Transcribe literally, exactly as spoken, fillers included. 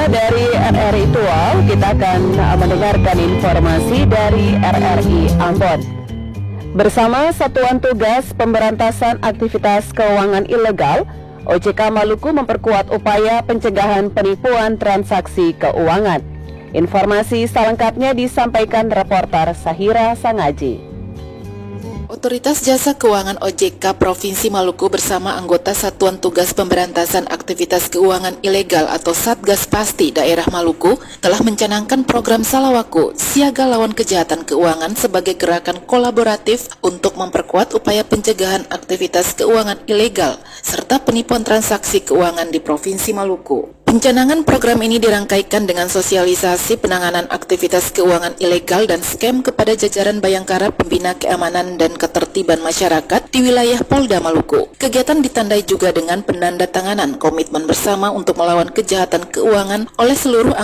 dari R R I Tual, kita akan mendengarkan informasi dari R R I Ambon. Bersama Satuan Tugas Pemberantasan Aktivitas Keuangan Ilegal, O J K Maluku memperkuat upaya pencegahan penipuan transaksi keuangan. Informasi selengkapnya disampaikan reporter Sahira Sangaji. Otoritas Jasa Keuangan O J K Provinsi Maluku bersama anggota Satuan Tugas Pemberantasan Aktivitas Keuangan Ilegal atau Satgas Pasti Daerah Maluku telah mencanangkan program Salawaku, Siaga Lawan Kejahatan Keuangan sebagai gerakan kolaboratif untuk memperkuat upaya pencegahan aktivitas keuangan ilegal serta penipuan transaksi keuangan di Provinsi Maluku. Pencanangan program ini dirangkaikan dengan sosialisasi penanganan aktivitas keuangan ilegal dan scam kepada jajaran Bayangkara Pembina Keamanan dan Ketertiban Masyarakat di wilayah Polda Maluku. Kegiatan ditandai juga dengan penandatanganan komitmen bersama untuk melawan kejahatan keuangan oleh seluruh